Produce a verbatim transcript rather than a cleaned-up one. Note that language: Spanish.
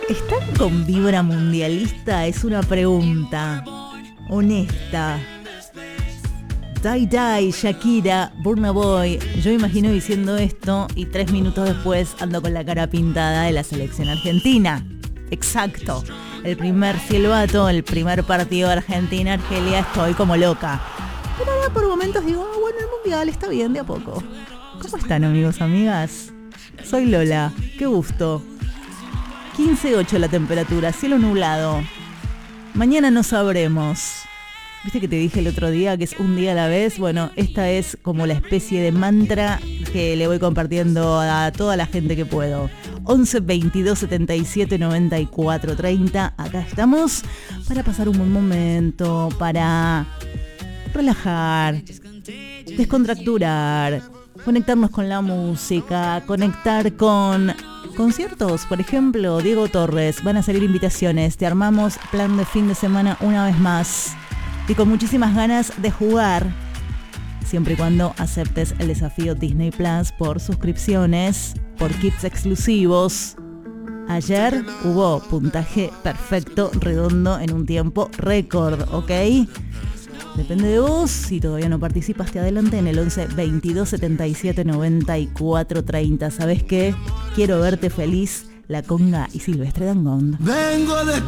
¿Están con vibra mundialista? Es una pregunta honesta. Die Die, Shakira, Burna Boy. Yo imagino diciendo esto y tres minutos después ando con la cara pintada de la selección argentina. Exacto. El primer silbato, el primer partido de Argentina, Argelia, estoy como loca. Pero ahora por momentos digo, ah, bueno, el mundial está bien de a poco. ¿Cómo están, amigos, amigas? Soy Lola, qué gusto. quince ocho la temperatura, cielo nublado. Mañana no sabremos. ¿Viste que te dije el otro día que es un día a la vez? Bueno, esta es como la especie de mantra que le voy compartiendo a toda la gente que puedo. once veintidós setenta y siete noventa y cuatro treinta. Acá estamos para pasar un buen momento, para relajar, descontracturar, conectarnos con la música, conectar con conciertos. Por ejemplo, Diego Torres, van a salir invitaciones. Te armamos plan de fin de semana una vez más. Y con muchísimas ganas de jugar, siempre y cuando aceptes el desafío Disney Plus por suscripciones, por kits exclusivos. Ayer hubo puntaje perfecto, redondo, en un tiempo récord, ¿ok? Depende de vos. Si todavía no participas, te adelante en el once veintidós setenta y siete noventa y cuatro treinta. ¿Sabés qué? Quiero verte feliz. La Conga y Silvestre Dangond. Vengo de